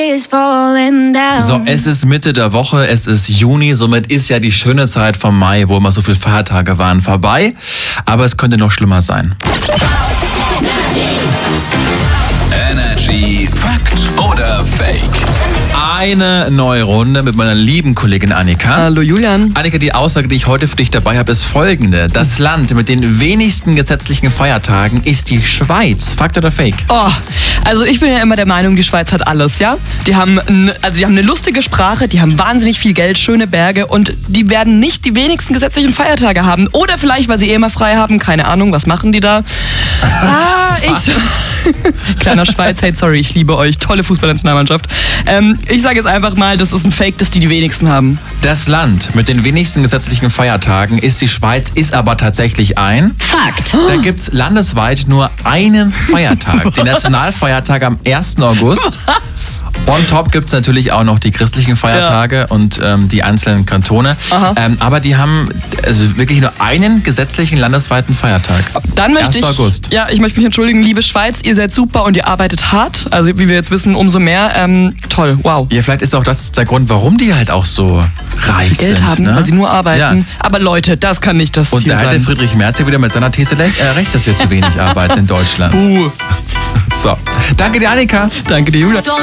So, es ist Mitte der Woche, es ist Juni, somit ist ja die schöne Zeit vom Mai, wo immer so viele Feiertage waren, vorbei. Aber es könnte noch schlimmer sein. Energy Fakt oder Fake? Eine neue Runde mit meiner lieben Kollegin Annika. Hallo Julian. Annika, die Aussage, die ich heute für dich dabei habe, ist folgende. Das Land mit den wenigsten gesetzlichen Feiertagen ist die Schweiz. Fakt oder Fake? Oh, also ich bin ja immer der Meinung, die Schweiz hat alles, ja? Die haben eine lustige Sprache, die haben wahnsinnig viel Geld, schöne Berge und die werden nicht die wenigsten gesetzlichen Feiertage haben. Oder vielleicht, weil sie immer frei haben, keine Ahnung, was machen die da? Kleiner Schweiz-Hate, sorry, ich liebe euch. Tolle Fußballnationalmannschaft. Ich sage jetzt einfach mal, das ist ein Fake, dass die wenigsten haben. Das Land mit den wenigsten gesetzlichen Feiertagen ist die Schweiz, ist aber tatsächlich ein Fakt. Da gibt's landesweit nur einen Feiertag, den Nationalfeiertag am 1. August. Was? On top gibt's natürlich auch noch die christlichen Feiertage und die einzelnen Kantone. Aber die haben also wirklich nur einen gesetzlichen landesweiten Feiertag. Dann möchte 1. August. Ja, ich möchte mich entschuldigen, liebe Schweiz, ihr seid super und ihr arbeitet hart. Also wie wir jetzt wissen, umso mehr. Toll, wow. Ja, vielleicht ist auch das der Grund, warum die halt auch so reich Geld sind. haben, Ne? weil sie nur arbeiten. Ja. Aber Leute, das kann nicht das Und Ziel da hat der sein. Friedrich Merz ja wieder mit seiner These recht, dass wir zu wenig arbeiten in Deutschland. So, danke dir, Annika. Danke dir, Julian.